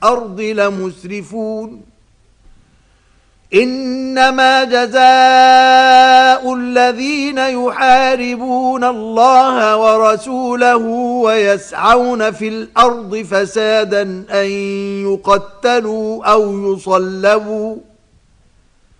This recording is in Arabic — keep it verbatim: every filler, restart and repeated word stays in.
الأرض لمسرفون إنما جزاء الذين يحاربون الله ورسوله ويسعون في الأرض فسادا أن يقتلوا أو يصلبوا